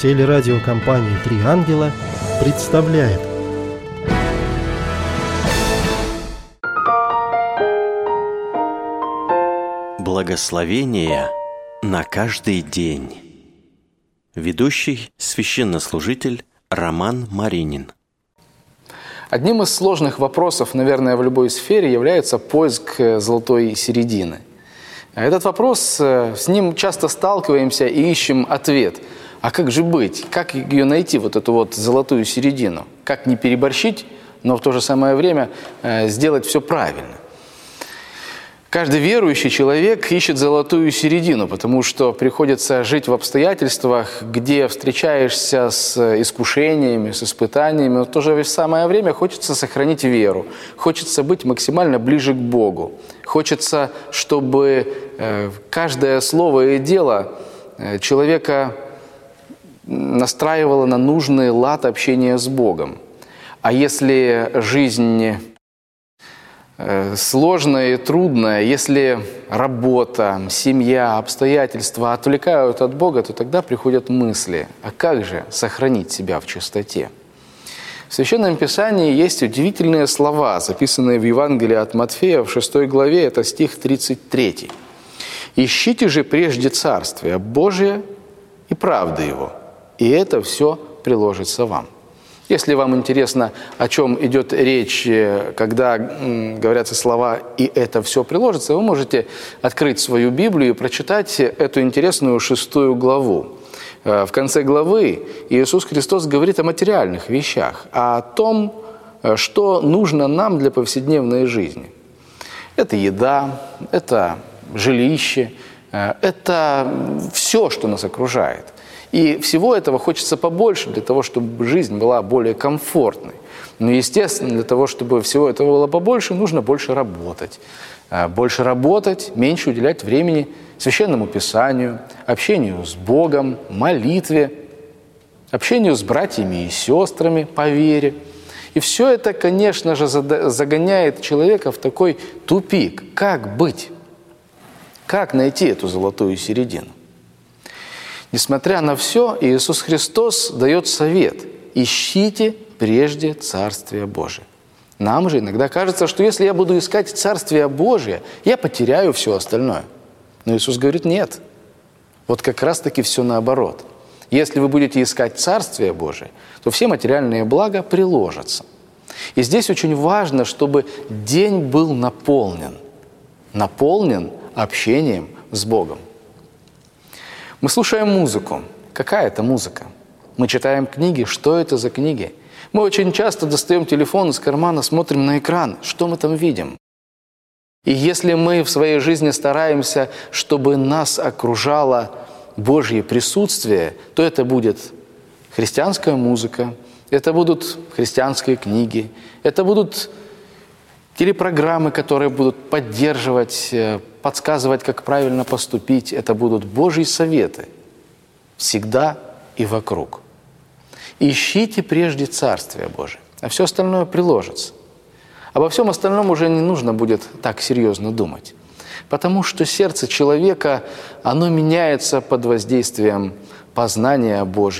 Телерадиокомпания «Три ангела» представляет. Благословение на каждый день. Ведущий священнослужитель Роман Маринин. Одним из сложных вопросов, наверное, в любой сфере является поиск золотой середины. Этот вопрос, с ним часто сталкиваемся и ищем ответ. А как же быть? Как ее найти, вот эту вот золотую середину? Как не переборщить, но в то же самое время сделать все правильно? Каждый верующий человек ищет золотую середину, потому что приходится жить в обстоятельствах, где встречаешься с искушениями, с испытаниями, но в то же самое время хочется сохранить веру, хочется быть максимально ближе к Богу, хочется, чтобы каждое слово и дело человека настраивало на нужный лад общения с Богом. А если жизнь сложная и трудная, если работа, семья, обстоятельства отвлекают от Бога, то тогда приходят мысли, а как же сохранить себя в чистоте? В Священном Писании есть удивительные слова, записанные в Евангелии от Матфея в 6 главе, это стих 33. «Ищите же прежде Царствие Божие и правды Его, и это все приложится вам». Если вам интересно, о чем идет речь, когда говорятся слова «и это все приложится», вы можете открыть свою Библию и прочитать эту интересную 6 главу. В конце главы Иисус Христос говорит о материальных вещах, о том, что нужно нам для повседневной жизни. Это еда, это жилище, это все, что нас окружает. И всего этого хочется побольше для того, чтобы жизнь была более комфортной. Но, естественно, для того, чтобы всего этого было побольше, нужно больше работать. Больше работать, меньше уделять времени Священному Писанию, общению с Богом, молитве, общению с братьями и сестрами по вере. И все это, конечно же, загоняет человека в такой тупик. Как быть? Как найти эту золотую середину? Несмотря на все, Иисус Христос дает совет: ищите прежде Царствие Божие. Нам же иногда кажется, что если я буду искать Царствие Божие, я потеряю все остальное. Но Иисус говорит: нет. Вот как раз-таки все наоборот. Если вы будете искать Царствие Божие, то все материальные блага приложатся. И здесь очень важно, чтобы день был наполнен общением с Богом. Мы слушаем музыку. Какая это музыка? Мы читаем книги. Что это за книги? Мы очень часто достаем телефон из кармана, смотрим на экран. Что мы там видим? И если мы в своей жизни стараемся, чтобы нас окружало Божье присутствие, то это будет христианская музыка, это будут христианские книги, это будут телепрограммы, которые будут поддерживать, подсказывать, как правильно поступить. Это будут Божьи советы. Всегда и вокруг. Ищите прежде Царствие Божие, а все остальное приложится. Обо всем остальном уже не нужно будет так серьезно думать. Потому что сердце человека, оно меняется под воздействием познания Божьего.